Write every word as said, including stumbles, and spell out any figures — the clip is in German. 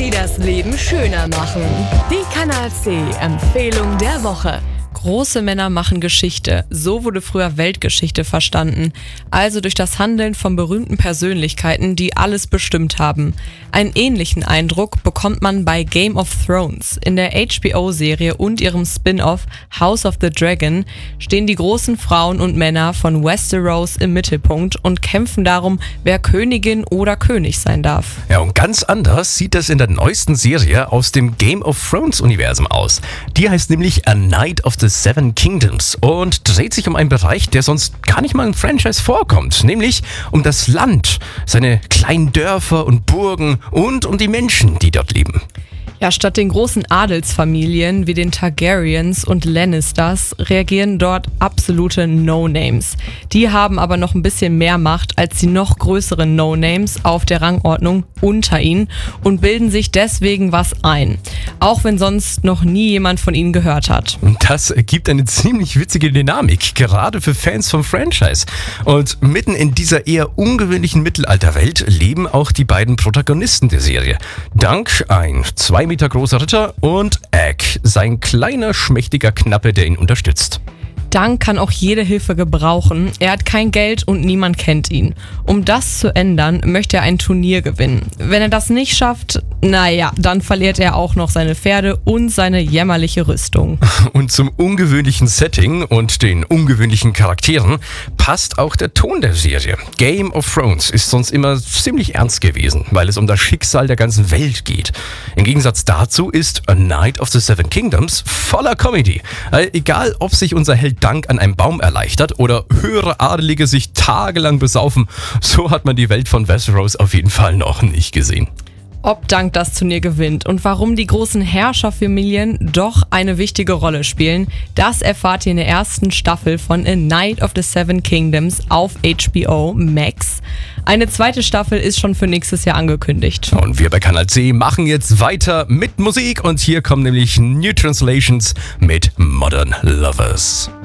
die das Leben schöner machen. Die Kanal C Empfehlung der Woche. Große Männer machen Geschichte. So wurde früher Weltgeschichte verstanden. Also durch das Handeln von berühmten Persönlichkeiten, die alles bestimmt haben. Einen ähnlichen Eindruck bekommt man bei Game of Thrones. In der H B O-Serie und ihrem Spin-off House of the Dragon stehen die großen Frauen und Männer von Westeros im Mittelpunkt und kämpfen darum, wer Königin oder König sein darf. Ja, und ganz anders sieht das in der neuesten Serie aus dem Game of Thrones-Universum aus. Die heißt nämlich A Night of the Seven Kingdoms und dreht sich um einen Bereich, der sonst gar nicht mal im Franchise vorkommt, nämlich um das Land, seine kleinen Dörfer und Burgen und um die Menschen, die dort leben. Ja, statt den großen Adelsfamilien wie den Targaryens und Lannisters reagieren dort absolute No-Names. Die haben aber noch ein bisschen mehr Macht als die noch größeren No-Names auf der Rangordnung unter ihnen und bilden sich deswegen was ein. Auch wenn sonst noch nie jemand von ihnen gehört hat. Das ergibt eine ziemlich witzige Dynamik, gerade für Fans vom Franchise. Und mitten in dieser eher ungewöhnlichen Mittelalterwelt leben auch die beiden Protagonisten der Serie. Dank ein zwei Meter großer Ritter und Egg, sein kleiner, schmächtiger Knappe, der ihn unterstützt. Dunk kann auch jede Hilfe gebrauchen. Er hat kein Geld und niemand kennt ihn. Um das zu ändern, möchte er ein Turnier gewinnen. Wenn er das nicht schafft, naja, dann verliert er auch noch seine Pferde und seine jämmerliche Rüstung. Und zum ungewöhnlichen Setting und den ungewöhnlichen Charakteren passt auch der Ton der Serie. Game of Thrones ist sonst immer ziemlich ernst gewesen, weil es um das Schicksal der ganzen Welt geht. Im Gegensatz dazu ist A Night of the Seven Kingdoms voller Comedy. Also egal, ob sich unser Held Dunk an einem Baum erleichtert oder höhere Adelige sich tagelang besaufen, so hat man die Welt von Westeros auf jeden Fall noch nicht gesehen. Ob Dunk das Turnier gewinnt und warum die großen Herrscherfamilien doch eine wichtige Rolle spielen, das erfahrt ihr in der ersten Staffel von A Night of the Seven Kingdoms auf H B O Max. Eine zweite Staffel ist schon für nächstes Jahr angekündigt. Und wir bei Kanal C machen jetzt weiter mit Musik und hier kommen nämlich New Translations mit Modern Lovers.